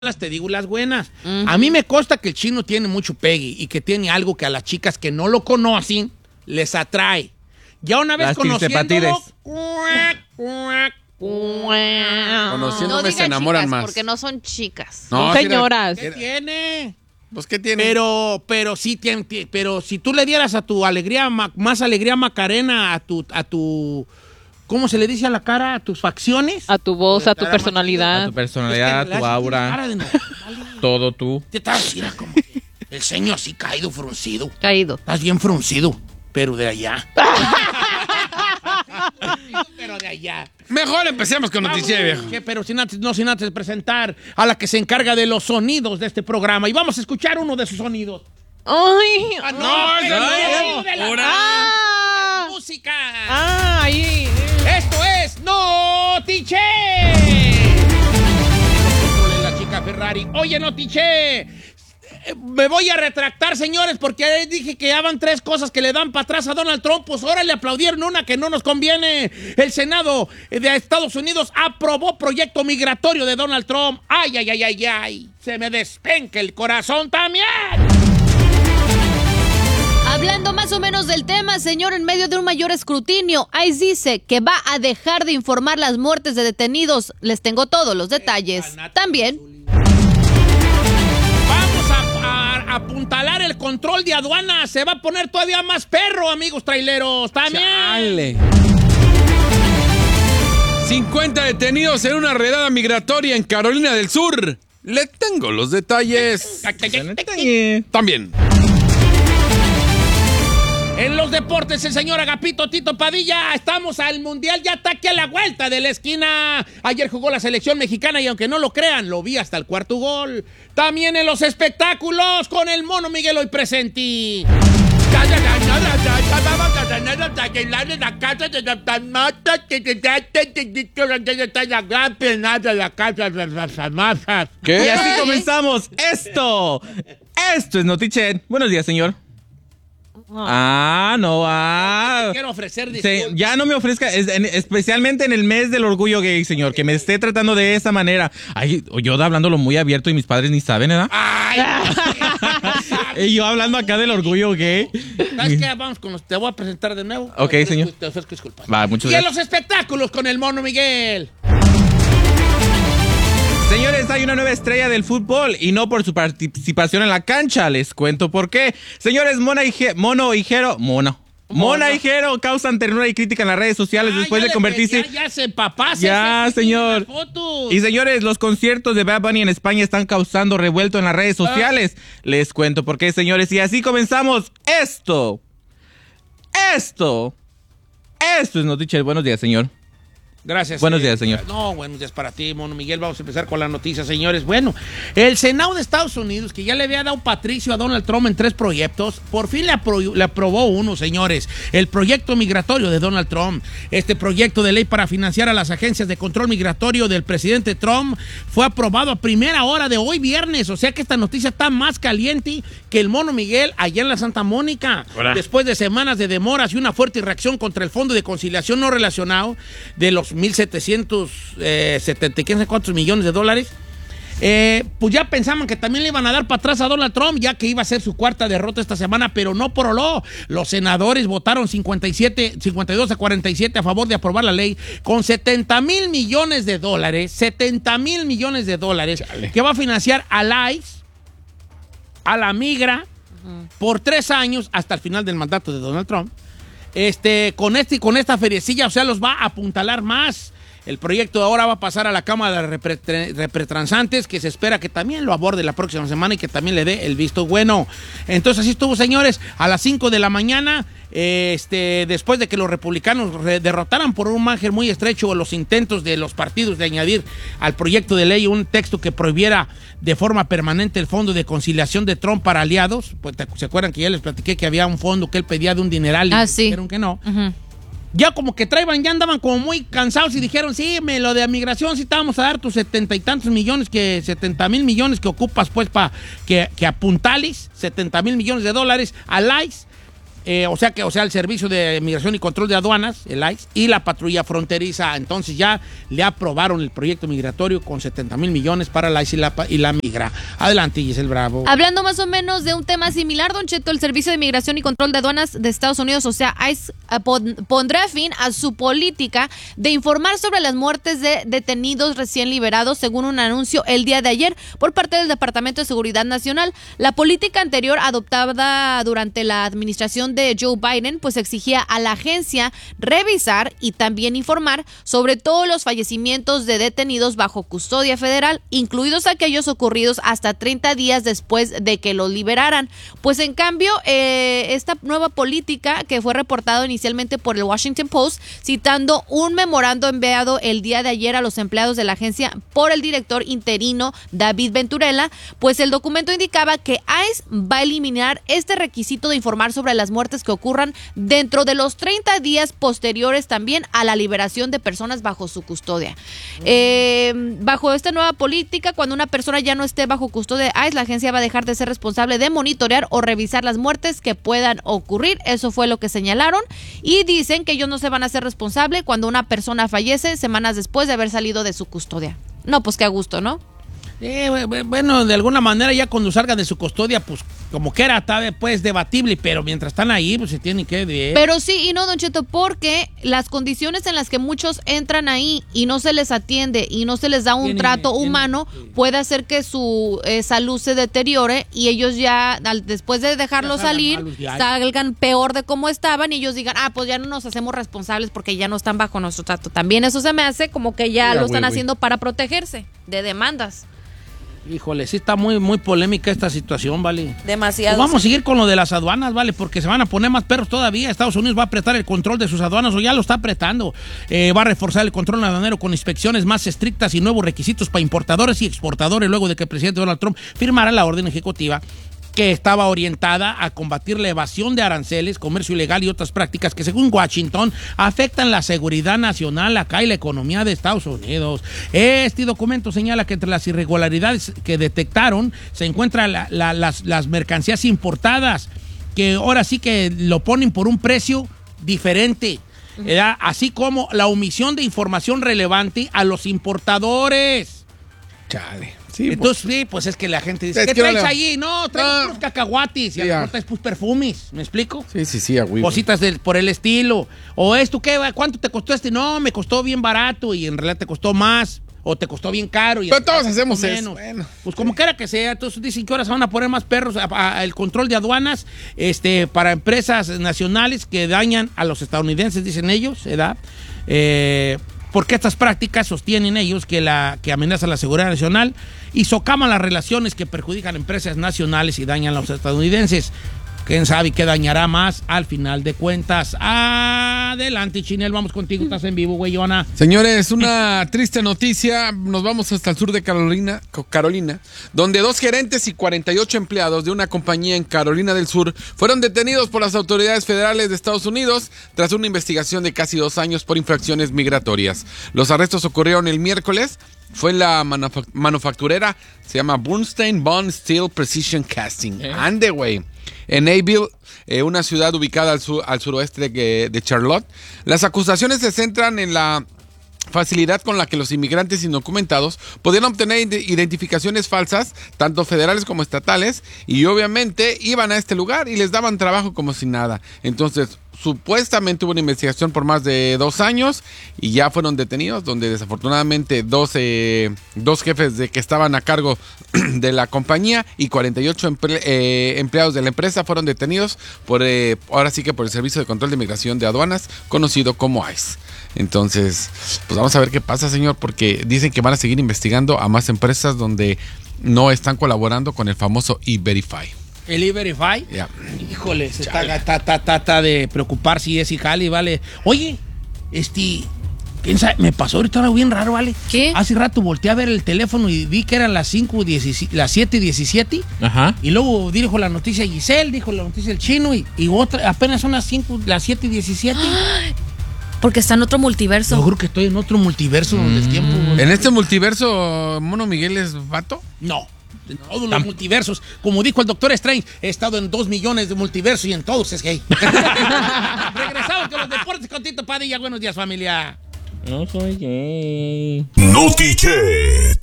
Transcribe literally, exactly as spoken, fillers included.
te digo las buenas. Uh-huh. A mí me consta que el chino tiene mucho pegue y que tiene algo que a las chicas que no lo conocen les atrae. Ya una vez conociéndolo... Conociéndome no se enamoran chicas, más. Porque no son chicas. No, son señoras. ¿Qué tiene? Pues qué tiene. Pero, pero sí tiene, pero si tú le dieras a tu alegría, más alegría Macarena, a tu, a tu, ¿cómo se le dice a la cara? A tus facciones. A tu voz, a tu personalidad. A tu personalidad, es que tu aura. no, vale. Todo tú. Te estás mira, como que el ceño así caído, fruncido. Caído. Estás bien fruncido, pero de allá. Pero de allá. Mejor empecemos con noticias, viejo. ¿Qué? Pero sin antes, no sin antes presentar a la que se encarga de los sonidos de este programa. Y vamos a escuchar uno de sus sonidos. ¡Ay! Ah, no, no, pero no, no, de la ¡Ah! música. ¡Ah! Ahí. Esto es Notiche. La chica Ferrari. Oye, Notiche. Me voy a retractar, señores, porque dije que ya van tres cosas que le dan para atrás a Donald Trump. Pues ahora le aplaudieron una que no nos conviene. El Senado de Estados Unidos aprobó proyecto migratorio de Donald Trump. ¡Ay, ay, ay, ay, ay! Se me despenca el corazón también. Hablando más o menos del tema, señor, en medio de un mayor escrutinio, ICE dice que va a dejar de informar las muertes de detenidos. Les tengo todos los detalles. También... apuntalar el control de aduana. Se va a poner todavía más perro, amigos traileros. También. Chale. cincuenta detenidos en una redada migratoria en Carolina del Sur. Le tengo los detalles. También. En los deportes, el señor Agapito Tito Padilla. Estamos al Mundial, ya está aquí a la vuelta de la esquina. Ayer jugó la selección mexicana y aunque no lo crean, lo vi hasta el cuarto gol. También en los espectáculos, con el Mono Miguel hoy presente. ¿Qué? Y así comenzamos esto. Esto es Notiche. Buenos días, señor. Ah, no, ah. Te quiero ofrecer disculpas. Sí, ya no me ofrezca, es, en, especialmente en el mes del orgullo gay, señor, que me esté tratando de esa manera. Ay, yo hablándolo muy abierto y mis padres ni saben, ¿verdad? Ay, y yo hablando acá del orgullo gay. ¿Sabes qué? Vamos con los, te voy a presentar de nuevo. Ok, te señor. Te ofrezco disculpas. Va, muchas y gracias. en los espectáculos con el Mono Miguel. Señores, hay una nueva estrella del fútbol y no por su participación en la cancha. Les cuento por qué. Señores, Mona y Je- Mono y Jero... Mono. Mona y Jero causan ternura y crítica en las redes sociales Ah, después ya de le- convertirse... Ya, ya se papá. se- Ya, se- se- señor. las fotos. Y señores, los conciertos de Bad Bunny en España están causando revuelto en las redes sociales. Les cuento por qué, señores. Y así comenzamos esto. Esto. Esto es Notiche. Buenos días, señor. Gracias. Buenos eh, días, señor. No, buenos días para ti, Mono Miguel. Vamos a empezar con las noticias, señores. Bueno, el Senado de Estados Unidos, que ya le había dado Patricio a Donald Trump en tres proyectos, por fin le, apro- le aprobó uno, señores. El proyecto migratorio de Donald Trump. Este proyecto de ley para financiar a las agencias de control migratorio del presidente Trump fue aprobado a primera hora de hoy viernes. O sea que esta noticia está más caliente que el Mono Miguel allá en la Santa Mónica. Hola. Después de semanas de demoras y una fuerte reacción contra el Fondo de Conciliación No Relacionado de los mil setecientos setenta y quién cuántos millones de dólares, eh, pues ya pensaban que también le iban a dar para atrás a Donald Trump, ya que iba a ser su cuarta derrota esta semana, pero no por oló. Los senadores votaron cincuenta y siete, cincuenta y dos a cuarenta y siete a favor de aprobar la ley con setenta mil millones de dólares, setenta mil millones de dólares, Chale. que va a financiar al ICE, a la migra, uh-huh. por tres años hasta el final del mandato de Donald Trump. Este, con este con esta feriecilla, o sea, los va a apuntalar más. El proyecto ahora va a pasar a la Cámara de Repre- Representrantes, que se espera que también lo aborde la próxima semana y que también le dé el visto bueno. Entonces, así estuvo, señores, a las cinco de la mañana, este, después de que los republicanos re- derrotaran por un margen muy estrecho los intentos de los partidos de añadir al proyecto de ley un texto que prohibiera de forma permanente el fondo de conciliación de Trump para aliados. Pues, ¿se acuerdan que ya les platiqué que había un fondo que él pedía de un dineral y ah, sí. dijeron que no? Uh-huh. Ya como que traían, ya andaban como muy cansados y dijeron, sí, me, lo de migración, sí te vamos a dar tus setenta y tantos millones, que setenta mil millones que ocupas, pues, para que, que apuntales, setenta mil millones de dólares al ICE. Eh, o sea que, o sea, el Servicio de Migración y Control de Aduanas, el I C E, y la Patrulla Fronteriza. Entonces ya le aprobaron el proyecto migratorio con setenta mil millones para el I C E y la, y la migra. Adelante, Giselle Bravo. Hablando más o menos de un tema similar, Don Cheto, el Servicio de Migración y Control de Aduanas de Estados Unidos, o sea, I C E, pondrá fin a su política de informar sobre las muertes de detenidos recién liberados, según un anuncio el día de ayer por parte del Departamento de Seguridad Nacional. La política anterior, adoptada durante la administración de Joe Biden, pues exigía a la agencia revisar y también informar sobre todos los fallecimientos de detenidos bajo custodia federal, incluidos aquellos ocurridos hasta treinta días después de que los liberaran. Pues en cambio, eh, esta nueva política, que fue reportado inicialmente por el Washington Post, citando un memorando enviado el día de ayer a los empleados de la agencia por el director interino David Venturella, pues el documento indicaba que I C E va a eliminar este requisito de informar sobre las muertes que ocurran dentro de los treinta días posteriores también a la liberación de personas bajo su custodia. Eh, bajo esta nueva política, cuando una persona ya no esté bajo custodia de I C E, la agencia va a dejar de ser responsable de monitorear o revisar las muertes que puedan ocurrir. Eso fue lo que señalaron, y dicen que ellos no se van a hacer responsable cuando una persona fallece semanas después de haber salido de su custodia. No, pues qué a gusto, ¿no? Eh, bueno, de alguna manera ya cuando salgan de su custodia, pues como que era, está pues debatible, pero mientras están ahí, pues se tienen que ver. Pero sí y no, Don Cheto, porque las condiciones en las que muchos entran ahí y no se les atiende y no se les da un Tienen, trato tienen, humano, sí. puede hacer que su eh, salud se deteriore y ellos ya, al, después de dejarlo Ya salgan salir, malos ya. salgan peor de cómo estaban y ellos digan, ah, pues ya no nos hacemos responsables porque ya no están bajo nuestro trato. También eso se me hace como que ya Ya, lo están güey, güey. haciendo para protegerse de demandas. Híjole, sí está muy, muy polémica esta situación, ¿vale? Demasiado. Pues vamos a seguir con lo de las aduanas, ¿vale? Porque se van a poner más perros todavía. Estados Unidos va a apretar el control de sus aduanas, o ya lo está apretando. Eh, va a reforzar el control aduanero con inspecciones más estrictas y nuevos requisitos para importadores y exportadores, luego de que el presidente Donald Trump firmara la orden ejecutiva que estaba orientada a combatir la evasión de aranceles, comercio ilegal y otras prácticas que, según Washington, afectan la seguridad nacional acá y la economía de Estados Unidos. Este documento señala que entre las irregularidades que detectaron se encuentran la, la, las, las mercancías importadas, que ahora sí que lo ponen por un precio diferente, ¿verdad? Así como la omisión de información relevante a los importadores. Chale. Sí, Entonces, sí, pues es que la gente dice, Es ¿qué que traes no le- allí? No, traigo No. unos cacahuates. Y a Sí, lo ya. mejor traes pues perfumes, ¿me explico? sí, sí, sí, a güey. Cositas del, por el estilo. O esto, ¿qué? ¿Cuánto te costó este? No, me costó bien barato y en realidad te costó más. O te costó bien caro. Y Pero en realidad todos te hacemos costó eso, menos. bueno. Pues como quiera que sea. Entonces dicen que ahora se van a poner más perros a, a- a el control de aduanas este, para empresas nacionales que dañan a los estadounidenses, dicen ellos, ¿verdad? Eh, porque estas prácticas sostienen ellos que, la, que amenazan la seguridad nacional y socavan las relaciones que perjudican empresas nacionales y dañan a los estadounidenses. ¿Quién sabe qué dañará más al final de cuentas? Adelante, Chinel, vamos contigo, estás en vivo, güeyona. Señores, una triste noticia. Nos vamos hasta el sur de Carolina, Carolina, donde dos gerentes y cuarenta y ocho empleados de una compañía en Carolina del Sur fueron detenidos por las autoridades federales de Estados Unidos tras una investigación de casi dos años por infracciones migratorias. Los arrestos ocurrieron el miércoles. Fue la manufac- manufacturera, se llama Bernstein Bond Steel Precision Casting. Ande, güey. En Abbeville, eh, una ciudad ubicada al, sur, al suroeste de, de Charlotte. Las acusaciones se centran en la facilidad con la que los inmigrantes indocumentados podían obtener ide- identificaciones falsas, tanto federales como estatales, y obviamente iban a este lugar y les daban trabajo como si nada. Entonces, supuestamente hubo una investigación por más de dos años y ya fueron detenidos, donde desafortunadamente dos, eh, dos jefes de que estaban a cargo de la compañía y cuarenta y ocho emple- eh, empleados de la empresa fueron detenidos por, eh, ahora sí que por el Servicio de Control de Migración de Aduanas, conocido como I C E. Entonces, pues vamos a ver qué pasa, señor, porque dicen que van a seguir investigando a más empresas donde no están colaborando con el famoso E-Verify. El E-Verify. Ya. Híjole, se está, está, está, está, está de preocupar si es y jale, vale. Oye, este, ¿quién sabe? Me pasó ahorita algo bien raro, ¿vale? ¿Qué? Hace rato volteé a ver el teléfono y vi que eran las cinco diecisiete, las siete diecisiete. Ajá. Y luego dijo la noticia Giselle, dijo la noticia el chino y, y otra, apenas son las cinco, las siete diecisiete. Porque está en otro Yo multiverso. creo que estoy en otro multiverso donde el tiempo. ¿En este multiverso, Mono Miguel es vato? No. todos los multiversos. Como dijo el doctor Strange, he estado en dos millones de multiversos y en todos es gay. Regresamos con los deportes con Tito Padilla. Buenos días, familia. No soy gay. Notichet.